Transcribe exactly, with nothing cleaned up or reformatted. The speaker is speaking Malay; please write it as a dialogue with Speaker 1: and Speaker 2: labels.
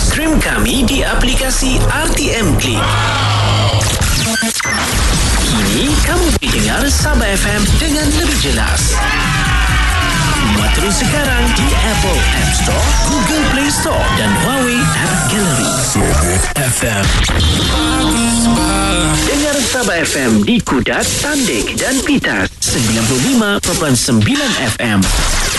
Speaker 1: Stream kami di aplikasi R T M Click. Kini kamu boleh dengar Sabah F M dengan lebih jelas. Muat terus sekarang di Apple App Store, Google Play Store dan Huawei App Gallery. Sabah F M. Dengar Sabah F M di Kudat, Tandik dan Pitas sembilan puluh lima perpuluhan sembilan F M.